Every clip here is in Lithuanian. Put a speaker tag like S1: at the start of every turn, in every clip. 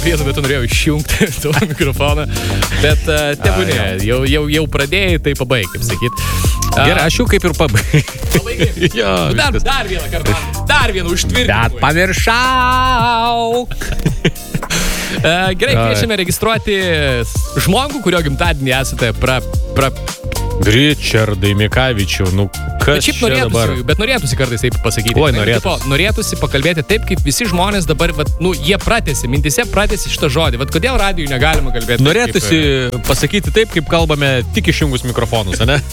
S1: priedų, bet tu norėjau išjungti tavo mikrofoną. Bet tebūnė, jau pradėjai, tai pabaig, kaip sakyt.
S2: Gerai, aš jau kaip ir pabaigai.
S1: Jo, dar vieną kartą, dar vieną užtvirtinimui.
S2: Bet pamiršau.
S1: Gerai, kviečiame registruoti žmogų, kurio gimtadienį esate
S2: Richardai Mikavičiau, nu kas čia dabar?
S1: Bet norėtųsi kartais taip pasakyti.
S2: Oi, norėtųsi.
S1: Norėtųsi pakalbėti taip, kaip visi žmonės dabar, jie pratėsi, mintise pratėsi šitą žodį. Kodėl radijui negalima kalbėti?
S2: Norėtųsi pasakyti taip, kaip kalbame tik išjungus mikrofonus, ne?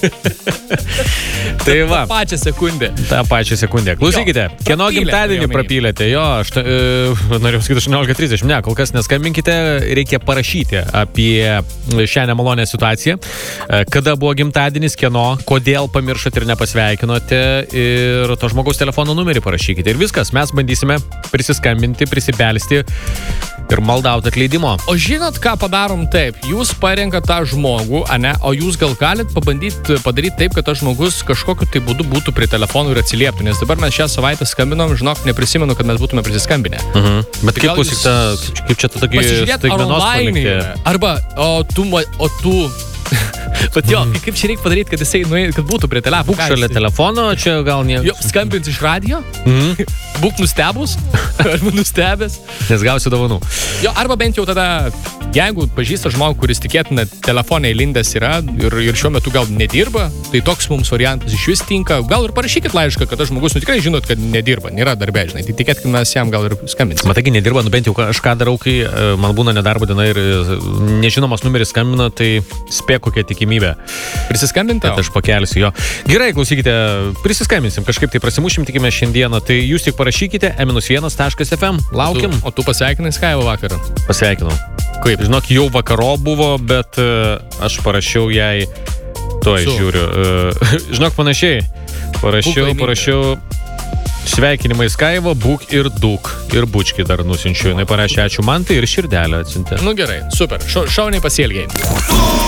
S2: Tai va. Ta pačią sekundę. Klausykite, kieno gimtadienį prapylėte? Jo, aš norėjau sakyti 18:30. Ne, kol kas neskambinkite, reikia parašyti apie šią nemalonę situaciją. Kada buvo gimtadienis, kieno, kodėl pamiršot ir nepasveikinote, ir to žmogaus telefono numerį parašykite. Ir viskas, mes bandysime prisiskambinti, prisibelsti ir maldauti atleidimo.
S1: O žinot, ką padarom taip? Jūs parenkat tą žmogų, ane? O jūs gal galit padaryti taip, kad tas žmogus kažkokiu tai būdu būtų prie telefonų ir atsilieptų, nes dabar mes šią savaitę skambinom, žinok, neprisimenu, kad mes būtume prisiskambinę.
S2: Bet kaip čia ta tokia staigmenos palikti?
S1: Arba, o tu bet jo, kaip čia reikia padaryti, kad jisai kad būtų prie telefono?
S2: Būk šalia telefono, čia gal ne...
S1: Jo, skambins iš radijo? Būk nustebus? Arba nustebęs?
S2: Nes gausi dovanų.
S1: Jo, arba bent jau tada, jeigu pažįsta žmogų, kuris tikėtina telefonai lindęs yra ir šiuo metu gal nedirba, tai toks mums variantas iš vis tinka. Gal ir parašykit laišką, kad tas žmogus, tikrai žinot, kad nedirba, nėra darbė, žinai. Tai tikėt, kad mes jam gal ir skambinsim.
S2: Matagi nedirba, bent jau aš ką darau, kai man būna nedarbo diena ir nežinomas numeris skambina, tai spėk kokia tikimybė.
S1: Prisiskambinti?
S2: Kad aš pakelsiu jo. Gerai, klausykite, prisiskambinsim, kažkaip tai prasimušim, tikime šiandieną. Tai jūs tik parašykite -1.fm. Laukiam.
S1: O tu pasveikinai Skaivą vakarą?
S2: Pasveikinau.
S1: Kaip?
S2: Žinok, jau vakaro buvo, bet aš parašiau jai, žiūriu. Žinok, panašiai. Parašiau sveikinimai Skaivo, būk ir dūk. Ir bučkį dar nusinčiu. Jinai parašė ačiū man, tai ir širdelę atsiuntė.
S1: Nu gerai, super. Šauniai pasielgiai.